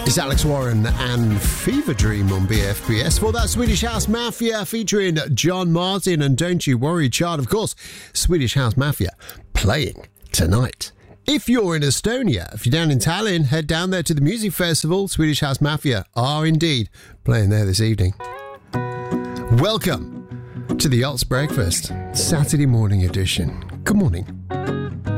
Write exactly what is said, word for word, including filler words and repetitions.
It's Alex Warren and Fever Dream on B F B S. For that, Swedish House Mafia featuring John Martin and Don't You Worry Child. Of course, Swedish House Mafia playing tonight. If you're in Estonia, if you're down in Tallinn, head down there to the music festival. Swedish House Mafia are indeed playing there this evening. Welcome to the Yachts Breakfast, Saturday morning edition. Good morning.